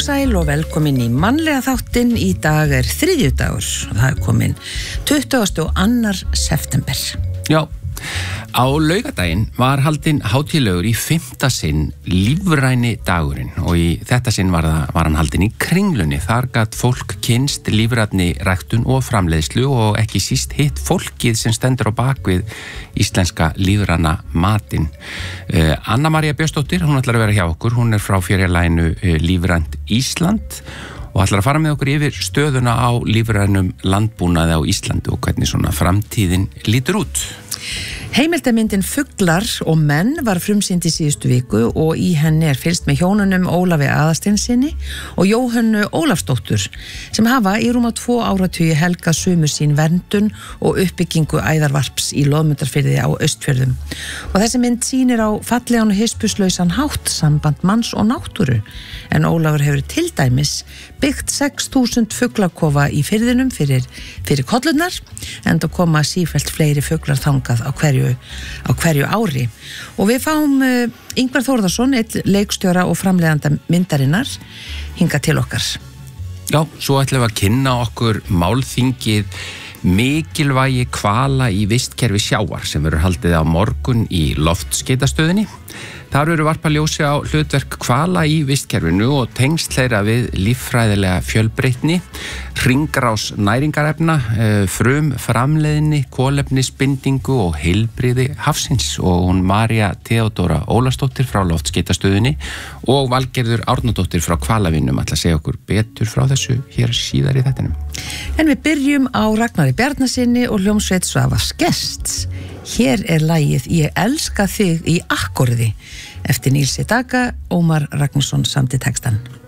Sæl og velkomin í mannlega þáttinn. Í dag þriðjudagur og það komin 22. september. Já, á laugardaginn var haldinn hátíðlegur í 5. sinn lífræni dagurinn og í þetta sinn var hann haldinn í Kringlunni. Þar gat fólk kynnst lífrænni ræktun og framleiðslu og ekki síst hitt fólkið sem stendur á bakvið íslenska lífræna matinn. Anna María Björnsdóttir, hún ætlar að vera hjá okkur. Hún frá félaginu Lífrænt Ísland og ætlar að fara með okkur yfir stöðuna á lífrænum landbúnaði á Íslandi og hvernig svona framtíðin lítur út. Heimildamyndin Fuglar og menn var frumsýnd í síðustu viku og í henni fylgst með hjónunum Ólafi Aðalsteinssyni og Jóhönnu Ólafsdóttur sem hafa í rúma 2 áratugi helgað sömu sín verndun og uppbyggingu æðarvarps í Loðmundarfirði á Austfjörðum. Og þessi mynd sýnir á fallegan og hispurslausan hátt samband manns og náttúru en Ólafur hefur til dæmis byggt 6.000 fuglakofa í firðinum fyrir kollurnar en það koma sífellt fleiri fuglar þangað á hverju ári. Og við fáum Ingvar Þórðarsson, einn leikstjóra og framleiðanda myndarinnar, hingað til okkar. Já, svo ætlum við að kynna okkur málþingið mikilvægi hvala í vistkerfi sjávar sem verður haldið á morgun í Loftskeytastöðinni. Þar verður varpa ljósi á hlutverk hvala í vistkerfinu og tengsl þeirra við líffræðilega fjölbreytni, hringrás næringarefna, framleiðni, kolefnisbindingu og heilbrigði hafsins. Og hún María Theodóra Ólafsdóttir frá Loftskeytastöðinni og Valgerður Árnadóttir frá Hvalavinum ætla að segja okkur betur frá þessu hér síðar í þættinum. En við byrjum á Ragnari Bjarnasyni og hljómsveit Svavars Gests. Hér lagið Ég elska þig í akkorði eftir Níls Sedaka. Ómar Ragnarsson samdi textann.